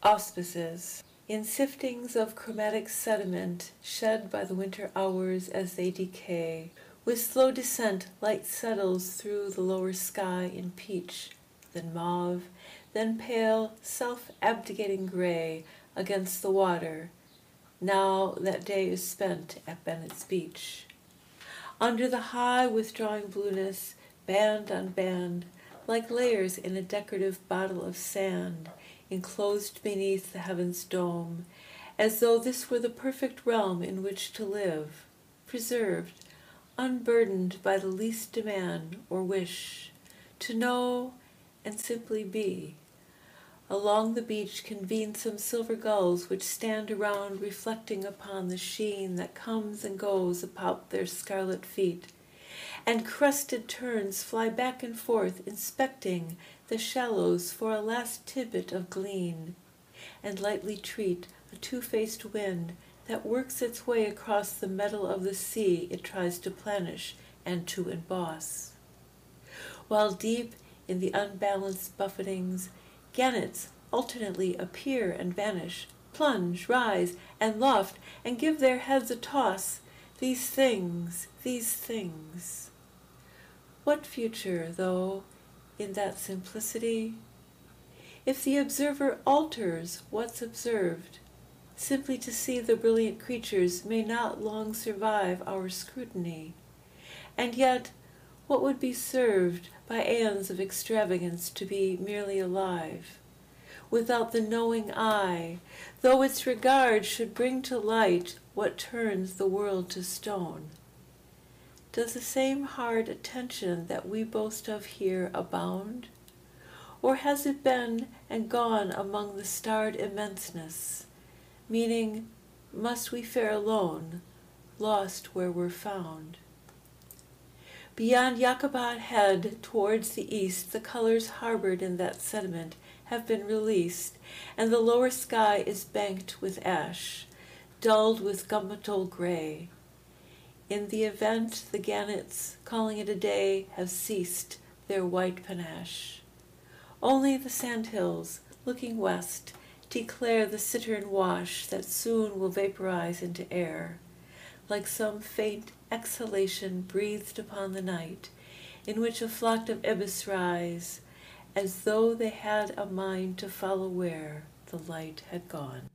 Auspices. In siftings of chromatic sediment shed by the winter hours as they decay, with slow descent light settles through the lower sky in peach, then mauve, then pale, self-abdicating gray against the water, now that day is spent at Bennett's Beach. Under the high withdrawing blueness, band on band, like layers in a decorative bottle of sand, enclosed beneath the heaven's dome, as though this were the perfect realm in which to live, preserved, unburdened by the least demand or wish, to know and simply be. Along the beach convene some silver gulls which stand around reflecting upon the sheen that comes and goes about their scarlet feet, and crested terns fly back and forth inspecting the shallows for a last tidbit of glean, and lightly treat a two-faced wind that works its way across the metal of the sea it tries to plenish and to emboss. While deep in the unbalanced buffetings, gannets alternately appear and vanish, plunge, rise, and loft, and give their heads a toss. These things. What future, though, in that simplicity? If the observer alters what's observed, simply to see the brilliant creatures may not long survive our scrutiny. And yet, what would be served by aeons of extravagance to be merely alive, without the knowing eye, though its regard should bring to light what turns the world to stone? Does the same hard attention that we boast of here abound? Or has it been and gone among the starred immenseness, meaning, must we fare alone, lost where we're found? Beyond Jacobad Head, towards the east, the colors harbored in that sediment have been released, and the lower sky is banked with ash, dulled with gummetol gray. In the event, the gannets, calling it a day, have ceased their white panache. Only the sandhills, looking west, declare the cittern wash that soon will vaporize into air, like some faint exhalation breathed upon the night, in which a flock of ibis rise, as though they had a mind to follow where the light had gone.